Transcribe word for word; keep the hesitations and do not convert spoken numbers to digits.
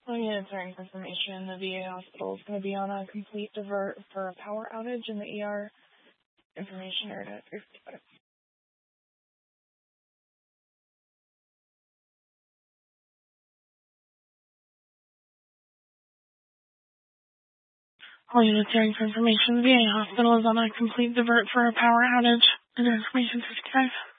Well, yeah, during information, the V A hospital is going to be on a complete divert for a power outage in the E R. Information area at three fifty-five. All units hearing for information, the V A hospital is on a complete divert for a power outage in information fifty-five.